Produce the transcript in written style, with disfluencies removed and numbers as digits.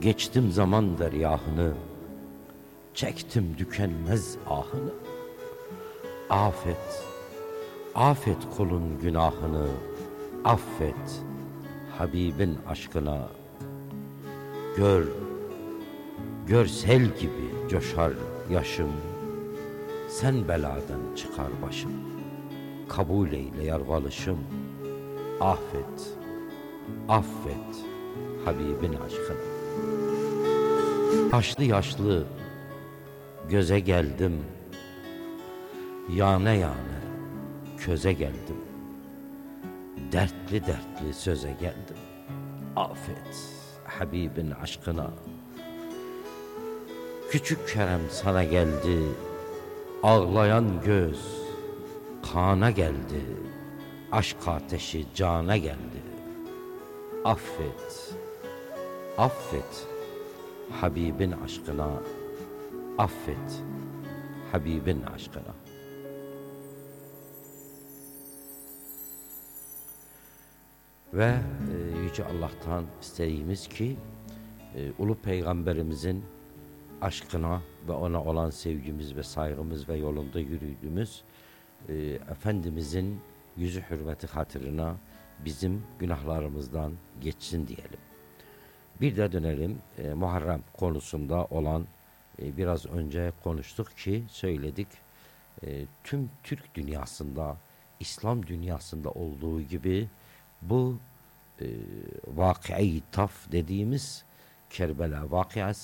Geçtim zaman deryahını, çektim tükenmez ahını. Afet, affet kulun günahını, affet Habibin aşkına. Gör sel gibi coşar yaşım, sen beladan çıkar başım. Kabul eyle yarvalışım, affet Habibin aşkına. Yaşlı yaşlı göze geldim, yane köze geldim. Dertli söze geldim, affet Habibin aşkına. Küçük Kerem sana geldi, ağlayan göz kana geldi. Aşk ateşi cana geldi, affet Habibin aşkına, affet Habibin aşkına. Ve Yüce Allah'tan isteğimiz ki Ulu Peygamberimizin aşkına ve ona olan sevgimiz ve saygımız ve yolunda yürüdüğümüz Efendimizin yüzü hürmeti hatırına bizim günahlarımızdan geçsin diyelim. Bir de dönelim Muharrem konusunda olan biraz önce konuştuk ki söyledik. Tüm Türk dünyasında, İslam dünyasında olduğu gibi bu vakı-i taf dediğimiz Kerbela vakıası